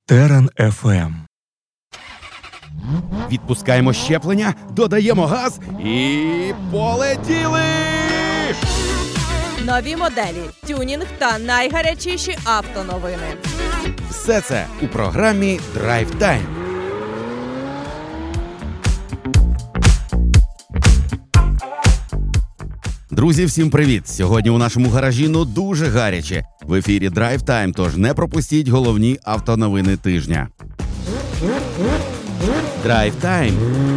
Терен FM. Відпускаємо щеплення, додаємо газ і полетіли! Нові моделі, тюнінг та найгарячіші автоновини. Все це у програмі Drive Time. Друзі, всім привіт! Сьогодні у нашому гаражі дуже гаряче. В ефірі Drive Time, тож не пропустіть головні автоновини тижня. Drive Time.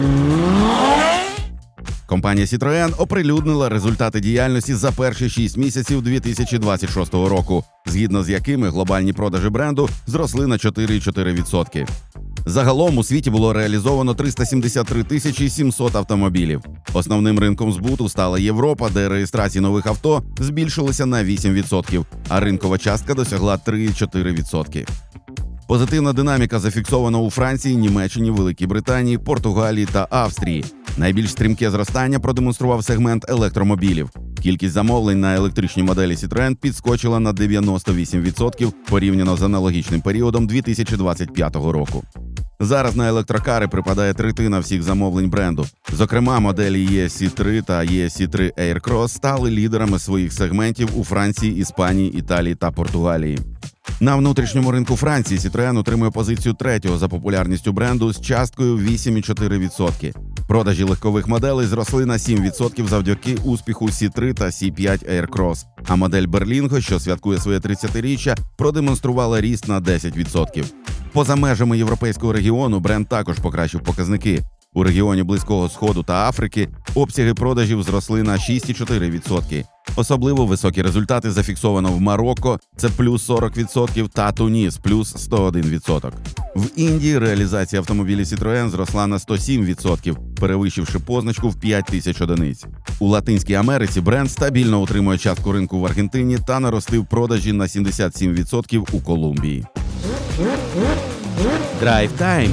Компанія Citroën оприлюднила результати діяльності за перші 6 місяців 2026 року, згідно з якими глобальні продажі бренду зросли на 4,4%. Загалом у світі було реалізовано 373 700 автомобілів. Основним ринком збуту стала Європа, де реєстрації нових авто збільшилися на 8%, а ринкова частка досягла 3,4%. Позитивна динаміка зафіксована у Франції, Німеччині, Великій Британії, Португалії та Австрії. Найбільш стрімке зростання продемонстрував сегмент електромобілів. Кількість замовлень на електричні моделі Citroën підскочила на 98% порівняно з аналогічним періодом 2025 року. Зараз на електрокари припадає третина всіх замовлень бренду. Зокрема, моделі ESC3 та ESC3 Aircross стали лідерами своїх сегментів у Франції, Іспанії, Італії та Португалії. На внутрішньому ринку Франції Citroën отримує позицію третього за популярністю бренду з часткою 8,4%. Продажі легкових моделей зросли на 7% завдяки успіху C3 та C5 Aircross, а модель Berlingo, що святкує своє 30-річчя, продемонструвала ріст на 10%. Поза межами європейського регіону бренд також покращив показники. У регіоні Близького Сходу та Африки обсяги продажів зросли на 6,4%. Особливо високі результати зафіксовано в Марокко – це плюс 40%, та Туніс – плюс 101%. В Індії реалізація автомобілів Citroën зросла на 107%, перевищивши позначку в 5 тисяч одиниць. У Латинській Америці бренд стабільно утримує частку ринку в Аргентині та наростив продажі на 77% у Колумбії. Drive Time.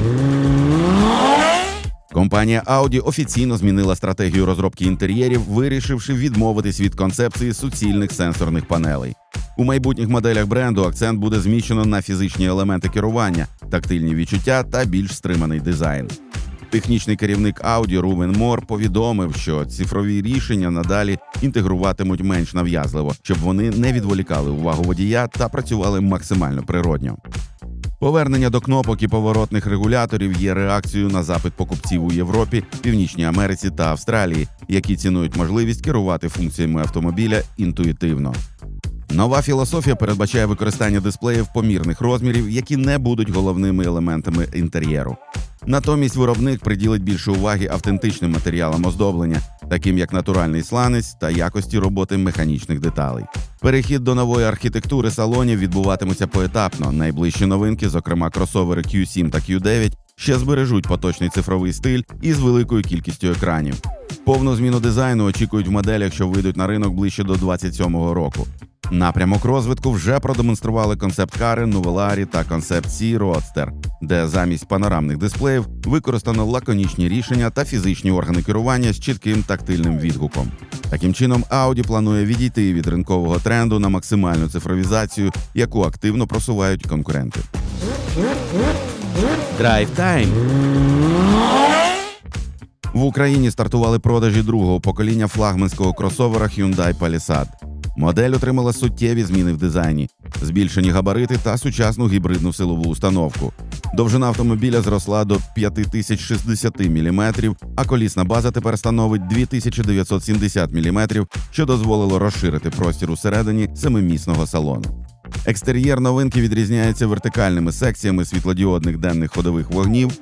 Компанія Audi офіційно змінила стратегію розробки інтер'єрів, вирішивши відмовитись від концепції суцільних сенсорних панелей. У майбутніх моделях бренду акцент буде зміщено на фізичні елементи керування, тактильні відчуття та більш стриманий дизайн. Технічний керівник Audi Рубен Мор повідомив, що цифрові рішення надалі інтегруватимуть менш нав'язливо, щоб вони не відволікали увагу водія та працювали максимально природньо. Повернення до кнопок і поворотних регуляторів є реакцією на запит покупців у Європі, Північній Америці та Австралії, які цінують можливість керувати функціями автомобіля інтуїтивно. Нова філософія передбачає використання дисплеїв помірних розмірів, які не будуть головними елементами інтер'єру. Натомість виробник приділить більше уваги автентичним матеріалам оздоблення, таким як натуральний сланець та якості роботи механічних деталей. Перехід до нової архітектури салонів відбуватиметься поетапно. Найближчі новинки, зокрема кросовери Q7 та Q9, ще збережуть поточний цифровий стиль із великою кількістю екранів. Повну зміну дизайну очікують в моделях, що вийдуть на ринок ближче до 27-го року. Напрямок розвитку вже продемонстрували концепт-кари Nuvolari та Concept-C Roadster, де замість панорамних дисплеїв використано лаконічні рішення та фізичні органи керування з чітким тактильним відгуком. Таким чином, Audi планує відійти від ринкового тренду на максимальну цифровізацію, яку активно просувають конкуренти. Drive Time. В Україні стартували продажі другого покоління флагманського кросовера Hyundai Palisade. Модель отримала суттєві зміни в дизайні, збільшені габарити та сучасну гібридну силову установку. Довжина автомобіля зросла до 5060 мм, а колісна база тепер становить 2970 мм, що дозволило розширити простір усередині семимісного салону. Екстер'єр новинки відрізняється вертикальними секціями світлодіодних денних ходових вогнів,